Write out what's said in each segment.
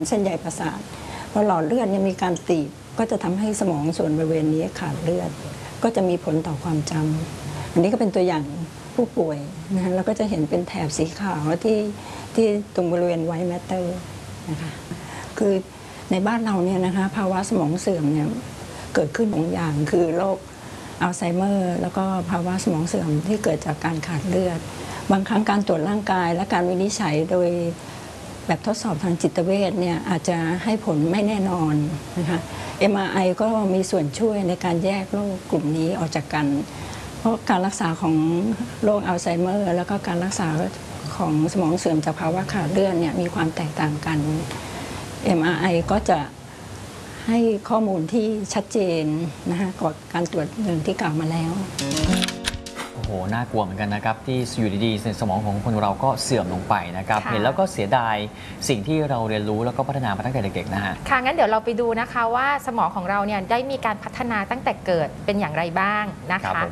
เส้นใยประสาทพอหลอดเลือดมีการตีบก็จะทำให้สมองส่วนบริเวณนี้ขาดเลือดก็จะมีผลต่อความจำอันนี้ก็เป็นตัวอย่างผู้ป่วยนะแล้วก็จะเห็นเป็นแถบสีขาวที่ตรงบริเวณไวท์แมตเตอร์นะคะคือในบ้านเราเนี่ยนะคะภาวะสมองเสื่อมเนี่ยเกิดขึ้น2อย่างคือโรคอัลไซเมอร์แล้วก็ภาวะสมองเสื่อมที่เกิดจากการขาดเลือดบางครั้งการตรวจร่างกายและการวินิจฉัยโดยแบบทดสอบทางจิตเวชเนี่ยอาจจะให้ผลไม่แน่นอนนะคะ MRI ก็มีส่วนช่วยในการแยกโรคกลุ่มนี้ออกจากกันเพราะการรักษาของโรคอัลไซเมอร์แล้วก็การรักษาของสมองเสื่อมจากภาวะขาดเลือดเนี่ยมีความแตกต่างกัน MRI ก็จะให้ข้อมูลที่ชัดเจนนะคะกว่าการตรวจหนึ่งที่กล่าวมาแล้วโอ้โหน่ากลัวเหมือนกันนะครับที่อยู่ดีๆสมองของคนเราก็เสื่อมลงไปนะครับเห็นแล้วก็เสียดายสิ่งที่เราเรียนรู้แล้วก็พัฒนามาตั้งแต่เด็กๆนะฮะค่ะงั้นเดี๋ยวเราไปดูนะคะว่าสมองของเราเนี่ยได้มีการพัฒนาตั้งแต่เกิดเป็นอย่างไรบ้างนะคะ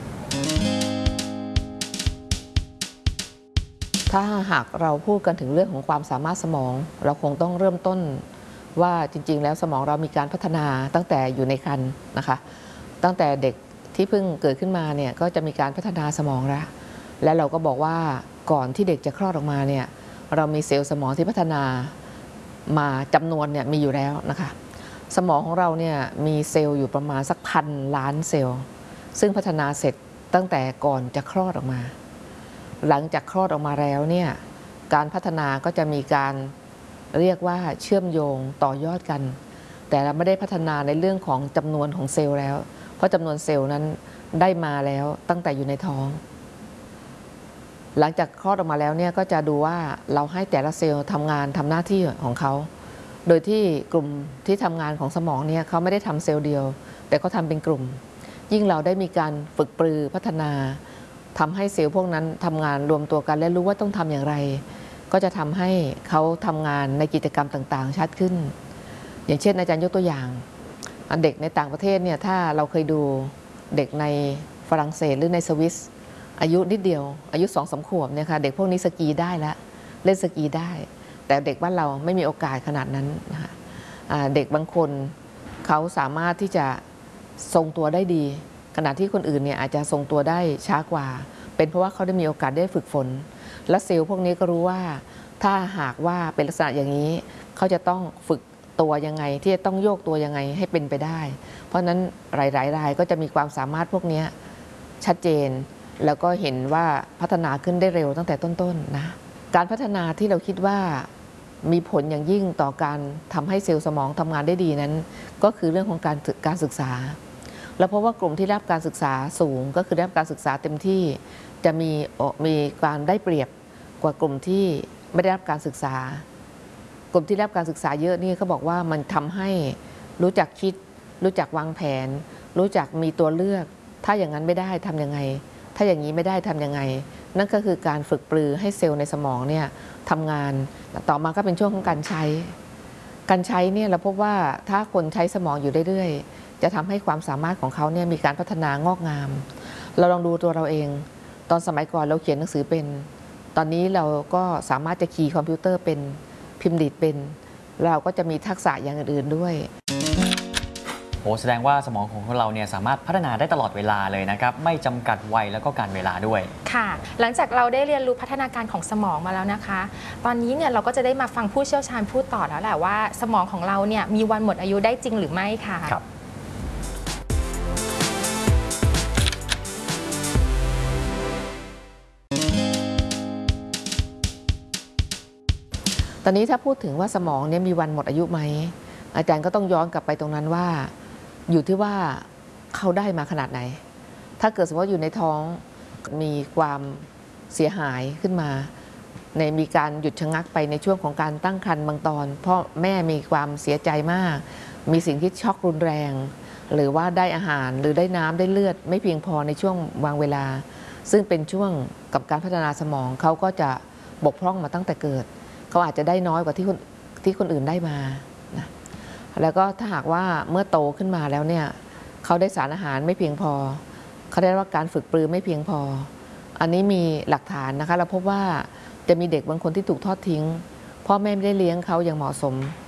ถ้าหากเราพูดกันถึงเรื่องของความสามารถสมองเราคงต้องเริ่มต้นว่าจริงๆแล้วสมองเรามีการพัฒนาตั้งแต่อยู่ในครรภ์นะคะตั้งแต่เด็กที่เพิ่งเกิดขึ้นมาเนี่ยก็จะมีการพัฒนาสมองแล้วและเราก็บอกว่าก่อนที่เด็กจะคลอดออกมาเนี่ยเรามีเซลล์สมองที่พัฒนามาจำนวนเนี่ยมีอยู่แล้วนะคะสมองของเราเนี่ยมีเซลล์อยู่ประมาณสัก1,000,000,000เซลล์ซึ่งพัฒนาเสร็จตั้งแต่ก่อนจะคลอดออกมาหลังจากคลอดออกมาแล้วเนี่ยการพัฒนาก็จะมีการเรียกว่าเชื่อมโยงต่อยอดกันแต่เราไม่ได้พัฒนาในเรื่องของจำนวนของเซลล์แล้วเพราะจำนวนเซลล์นั้นได้มาแล้วตั้งแต่อยู่ในท้องหลังจากคลอดออกมาแล้วเนี่ยก็จะดูว่าเราให้แต่ละเซลล์ทำงานทำหน้าที่ของเขาโดยที่กลุ่มที่ทำงานของสมองเนี่ยเขาไม่ได้ทำเซลล์เดียวแต่เขาทำเป็นกลุ่มยิ่งเราได้มีการฝึกปรือพัฒนาทำให้เซลล์พวกนั้นทำงานรวมตัวกันและรู้ว่าต้องทำอย่างไรก็จะทำให้เขาทำงานในกิจกรรมต่างๆชัดขึ้นอย่างเช่นอาจารย์ยกตัวอย่างเด็กในต่างประเทศเนี่ยถ้าเราเคยดูเด็กในฝรั่งเศสหรือในสวิสอายุนิดเดียวอายุ2-3 ขวบเนี่ยค่ะเด็กพวกนี้สกีได้แล้วเล่นสกีได้แต่เด็กบ้านเราไม่มีโอกาสขนาดนั้นนะคะเด็กบางคนเขาสามารถที่จะทรงตัวได้ดีขณะที่คนอื่นเนี่ยอาจจะทรงตัวได้ช้ากว่าเป็นเพราะว่าเขาได้มีโอกาสได้ฝึกฝนและเซลล์พวกนี้ก็รู้ว่าถ้าหากว่าเป็นลักษณะอย่างนี้เขาจะต้องฝึกตัวยังไงที่จะต้องโยกตัวยังไงให้เป็นไปได้เพราะฉะนั้นหลายๆรายก็จะมีความสามารถพวกนี้ชัดเจนแล้วก็เห็นว่าพัฒนาขึ้นได้เร็วตั้งแต่ต้นๆนะการพัฒนาที่เราคิดว่ามีผลอย่างยิ่งต่อการทำให้เซลล์สมองทำงานได้ดีนั้นก็คือเรื่องของการศึกษาแล้วเพราะว่ากลุ่มที่ได้รับการศึกษาสูงก็คือได้รับการศึกษาเต็มที่จะมีการได้เปรียบกว่ากลุ่มที่ไม่ได้รับการศึกษากลุ่มที่ได้รับการศึกษาเยอะนี่เขาบอกว่ามันทำให้รู้จักคิดรู้จักวางแผนรู้จักมีตัวเลือกถ้าอย่างนั้นไม่ได้ทำยังไงถ้าอย่างนี้ไม่ได้ทำยังไงนั่นก็คือการฝึกปรือให้เซลล์ในสมองเนี่ยทำงานต่อมาก็เป็นช่วงของการใช้เนี่ยเราพบว่าถ้าคนใช้สมองอยู่เรื่อยๆจะทำให้ความสามารถของเขาเนี่ยมีการพัฒนางอกงามเราลองดูตัวเราเองตอนสมัยก่อนเราเขียนหนังสือเป็นตอนนี้เราก็สามารถจะคีย์คอมพิวเตอร์เป็นพิมพ์ดีดเป็นเราก็จะมีทักษะอย่างอื่นๆด้วยโอ้แสดงว่าสมองของเราเนี่ยสามารถพัฒนาได้ตลอดเวลาเลยนะครับไม่จำกัดวัยแล้วก็การเวลาด้วยค่ะหลังจากเราได้เรียนรู้พัฒนาการของสมองมาแล้วนะคะตอนนี้เนี่ยเราก็จะได้มาฟังผู้เชี่ยวชาญพูดต่อแล้วแหละว่าสมองของเราเนี่ยมีวันหมดอายุได้จริงหรือไม่ค่ะครับตอนนี้ถ้าพูดถึงว่าสมองเนี่ยมีวันหมดอายุไหมอาจารย์ก็ต้องย้อนกลับไปตรงนั้นว่าอยู่ที่ว่าเขาได้มาขนาดไหนถ้าเกิดสมมติอยู่ในท้องมีความเสียหายขึ้นมามีการหยุดชะงักไปในช่วงของการตั้งครรภ์บางตอนเพราะแม่มีความเสียใจมากมีสิ่งที่ช็อกรุนแรงหรือว่าได้อาหารหรือได้น้ำได้เลือดไม่เพียงพอในช่วงบางเวลาซึ่งเป็นช่วงกับการพัฒนาสมองเขาก็จะบกพร่องมาตั้งแต่เกิดเขาอาจจะได้น้อยกว่าที่คนอื่นได้มานะแล้วก็ถ้าหากว่าเมื่อโตขึ้นมาแล้วเนี่ยเขาได้สารอาหารไม่เพียงพอเขาได้รับการฝึกปรือไม่เพียงพออันนี้มีหลักฐานนะคะเราพบว่าจะมีเด็กบางคนที่ถูกทอดทิ้งพ่อแม่ไม่ได้เลี้ยงเขาอย่างเหมาะสม